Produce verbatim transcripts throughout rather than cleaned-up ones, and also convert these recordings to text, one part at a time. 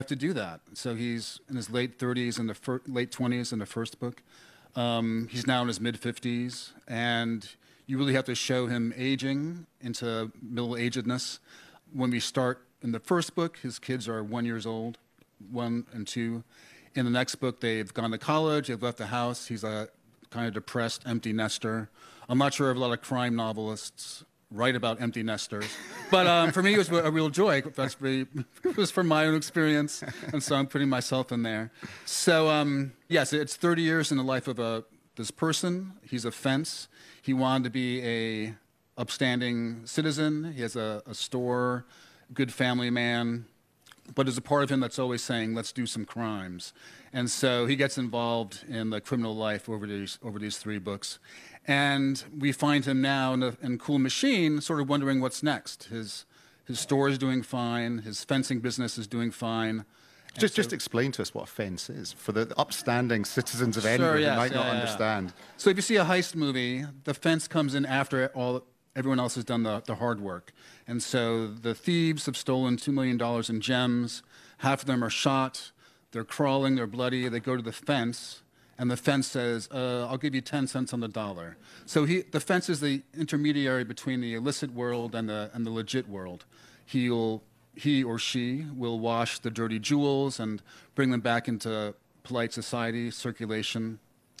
to do that. So he's in his late thirties and the fir- late twenties in the first book. Um, he's now in his mid fifties, and you really have to show him aging into middle-agedness. When we start in the first book, his kids are one years old, one and two. In the next book, they've gone to college, they've left the house. He's a kind of depressed, empty nester. I'm not sure if a lot of crime novelists write about empty nesters, but um, for me, it was a real joy. That's really, it was from my own experience, and so I'm putting myself in there. So um, yes, it's thirty years in the life of a this person. He's a fence. He wanted to be a upstanding citizen. He has a, a store, good family man, but there's a part of him that's always saying, let's do some crimes. And so he gets involved in the criminal life over these, over these three books. And we find him now in, a, in Cool Machine sort of wondering what's next. His, his store is doing fine. His fencing business is doing fine. Just, so, just explain to us what a fence is, for the upstanding citizens of Edinburgh sure, yes, who might yeah, not yeah, understand. Yeah. So if you see a heist movie, the fence comes in after all everyone else has done the, the hard work. And so the thieves have stolen two million dollars in gems. Half of them are shot. They're crawling. They're bloody. They go to the fence, and the fence says, uh, I'll give you ten cents on the dollar. So he, the fence is the intermediary between the illicit world and the, and the legit world. He'll, he or she will wash the dirty jewels and bring them back into polite society, circulation.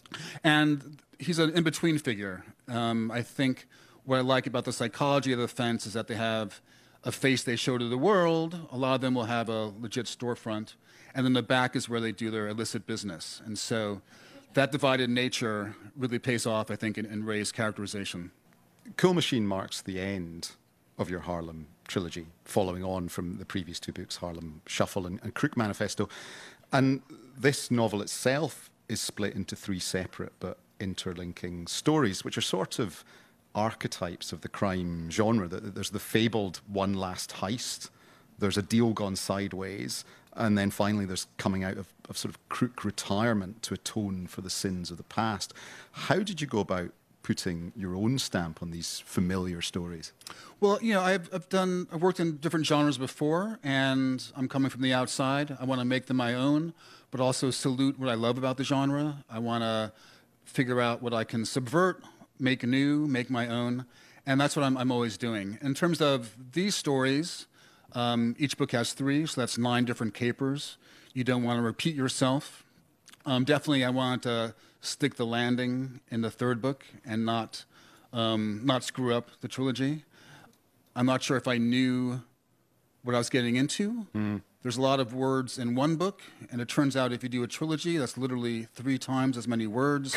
And he's an in-between figure. Um, I think what I like about the psychology of the fence is that they have a face they show to the world. A lot of them will have a legit storefront. And then the back is where they do their illicit business. And so that divided nature really pays off, I think, in, in Ray's characterization. Cool Machine marks the end of your Harlem trilogy, following on from the previous two books, Harlem Shuffle and, and Crook Manifesto. And this novel itself is split into three separate but interlinking stories, which are sort of archetypes of the crime genre. There's the fabled one last heist, there's a deal gone sideways, and then finally there's coming out of, of sort of crook retirement to atone for the sins of the past. How did you go about putting your own stamp on these familiar stories? Well, you know, I've, I've done, I've worked in different genres before, and I'm coming from the outside. I want to make them my own, but also salute what I love about the genre. I want to figure out what I can subvert, make new, make my own, and that's what I'm, I'm always doing. In terms of these stories, um, each book has three, so that's nine different capers. You don't want to repeat yourself. Um, definitely, I want to stick the landing in the third book and not, um, not screw up the trilogy. I'm not sure if I knew what I was getting into. Mm. There's a lot of words in one book, and it turns out if you do a trilogy, that's literally three times as many words.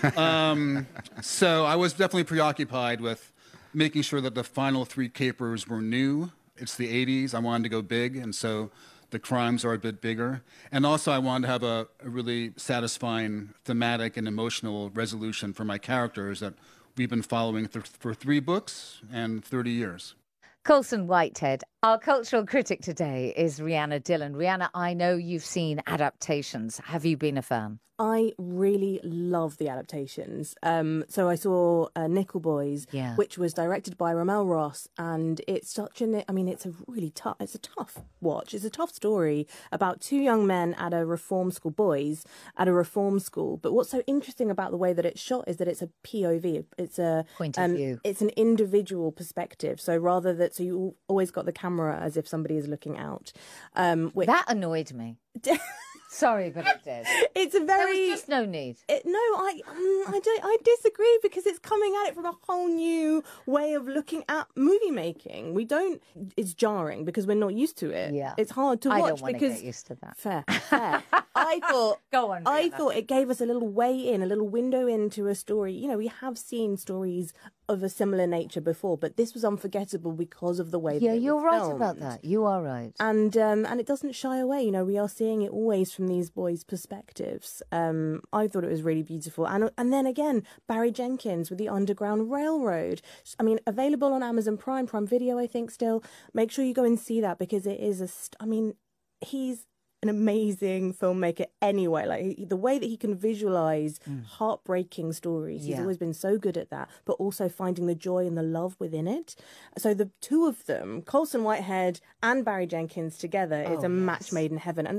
um, so I was definitely preoccupied with making sure that the final three capers were new. It's the eighties. I wanted to go big, and so the crimes are a bit bigger. And also I wanted to have a, a really satisfying thematic and emotional resolution for my characters that we've been following th for three books and thirty years. Colson Whitehead. Our cultural critic today is Rhianna Dillon. Rhianna, I know you've seen adaptations. Have you been a fan? I really love the adaptations. Um, so I saw uh, Nickel Boys, yeah. which was directed by Ramel Ross, and it's such an, I mean, it's a really tough, it's a tough watch. It's a tough story about two young men at a reform school, boys at a reform school. But what's so interesting about the way that it's shot is that it's a P O V. It's a point of um, view. It's an individual perspective. So rather that, so you always got the camera as if somebody is looking out. Um, which, that annoyed me. Sorry, but it did. It's a very... There was just no need. It, no, I um, I, don't, I disagree, because it's coming at it from a whole new way of looking at movie making. We don't... It's jarring because we're not used to it. Yeah. It's hard to I watch don't want because... to get used to that. Fair, fair. I thought... Go on, I Rhianna. thought it gave us a little way in, a little window into a story. You know, we have seen stories of a similar nature before, but this was unforgettable because of the way yeah, that it you're was right filmed. about that. You are right. And um, and it doesn't shy away. You know, we are seeing it always from these boys' perspectives. Um, I thought it was really beautiful. And and then again, Barry Jenkins with the Underground Railroad. I mean, available on Amazon Prime, Prime Video, I think still. Make sure you go and see that, because it is a... St I mean, he's an amazing filmmaker anyway. Like he, the way that he can visualize Mm. heartbreaking stories, he's Yeah. always been so good at that, but also finding the joy and the love within it. So the two of them, Colson Whitehead and Barry Jenkins together, is Oh, a match yes. made in heaven. And